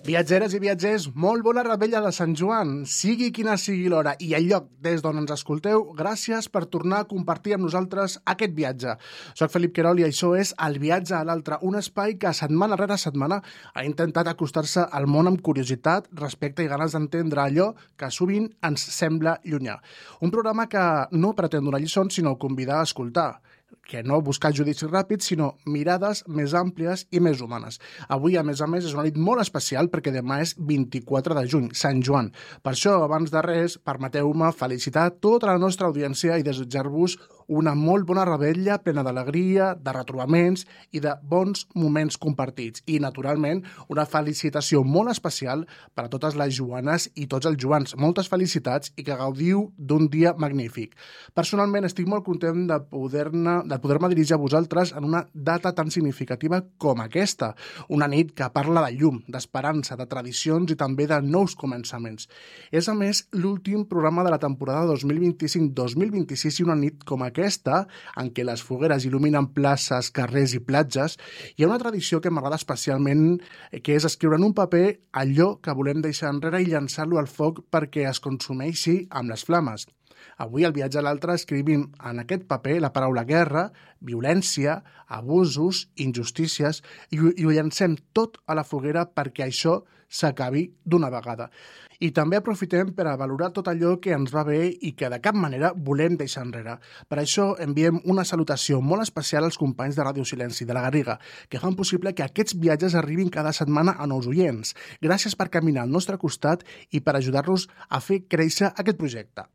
Viatgeres i viatgers, molt bona revetlla de Sant Joan, sigui quina sigui l'hora i el lloc des d'on ens escolteu, gràcies per tornar a compartir amb nosaltres aquest viatge. Soc Felip Querol i això és El viatge a l'altre, un espai que setmana rere setmana ha intentat acostar-se al món amb curiositat, respecte i ganes d'entendre allò que sovint ens sembla llunyà. Un programa que no pretén donar lliçons, sinó convidar a escoltar, que no buscar judicis ràpids, sinó mirades més àmplies i més humanes. Avui, a més, és una nit molt especial perquè demà és 24 de juny, Sant Joan. Per això, abans de res, permeteu-me felicitar tota la nostra audiència i desitjar-vos una molt bona revetlla plena d'alegria, de retrobaments i de bons moments compartits. I, naturalment, una felicitació molt especial per a totes les Joanes i tots els Joans. Moltes felicitats i que gaudiu d'un dia magnífic. Personalment, estic molt content de poder-me dirigir a vosaltres en una data tan significativa com aquesta. Una nit que parla de llum, d'esperança, de tradicions i també de nous començaments. És, a més, l'últim programa de la temporada 2025-2026 i una nit com aquesta, en què les fogueres il·luminen places, carrers i platges, hi ha una tradició que m'agrada especialment, que és escriure en un paper allò que volem deixar enrere i llançar-lo al foc perquè es consumeixi amb les flames. Avui, al viatge a l'altre, escrivim en aquest paper la paraula guerra, violència, abusos, injustícies, i ho llancem tot a la foguera perquè això s'acabi d'una vegada. I també aprofitem per a valorar tot allò que ens va bé i que de cap manera volem deixar enrere. Per això enviem una salutació molt especial als companys de Ràdio Silenci, de la Garriga, que fan possible que aquests viatges arribin cada setmana a nous oients. Gràcies per caminar al nostre costat i per ajudar-nos a fer créixer aquest projecte.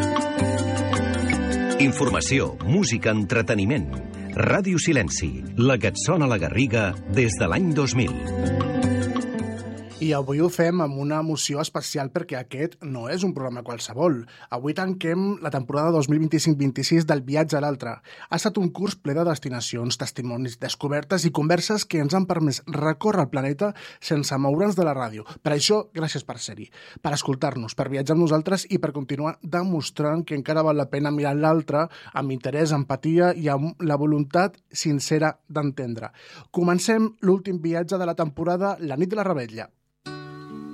Informació, música, entreteniment. Ràdio Silenci, la que et sona a la Garriga des de l'any 2000. I avui ho fem amb una emoció especial perquè aquest no és un programa qualsevol. Avui tanquem la temporada 2025-26 del viatge a l'altre. Ha estat un curs ple de destinacions, testimonis, descobertes i converses que ens han permès recórrer el planeta sense moure'ns de la ràdio. Per això, gràcies per ser-hi, per escoltar-nos, per viatjar amb nosaltres i per continuar demostrant que encara val la pena mirar l'altre amb interès, empatia i amb la voluntat sincera d'entendre. Comencem l'últim viatge de la temporada, la nit de la revetlla.